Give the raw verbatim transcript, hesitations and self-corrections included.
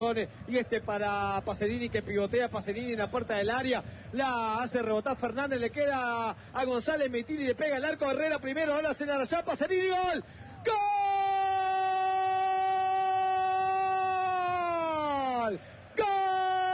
Y este para Pacerini, que pivotea Pacerini en la puerta del área, la hace rebotar Fernández, le queda a González, Mitili le pega el arco, Herrera primero, ahora se la raya, Pacerini, gol.